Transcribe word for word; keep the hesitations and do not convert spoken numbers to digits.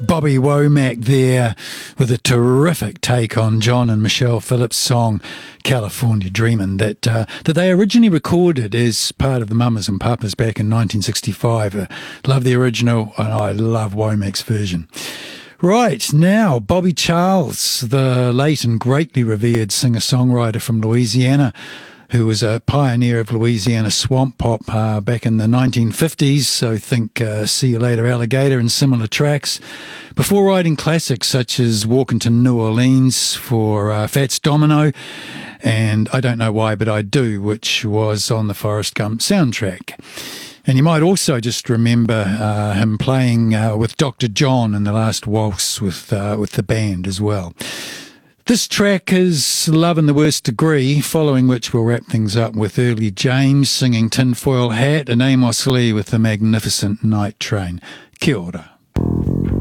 Bobby Womack there with a terrific take on John and Michelle Phillips' song California Dreamin' that uh, that they originally recorded as part of the Mamas and Papas back in nineteen sixty-five. Uh, love the original and I love Womack's version. Right, now Bobby Charles, the late and greatly revered singer-songwriter from Louisiana, who was a pioneer of Louisiana swamp pop uh, back in the nineteen fifties, so think uh, See You Later Alligator and similar tracks, before writing classics such as Walkin' to New Orleans for uh, Fats Domino and I Don't Know Why But I Do, which was on the Forrest Gump soundtrack. And you might also just remember uh, him playing uh, with Doctor John in The Last Waltz with, uh, with the band as well. This track is Love in the Worst Degree, following which we'll wrap things up with Early James singing Tinfoil Hat and Amos Lee with the magnificent Night Train. Kia ora.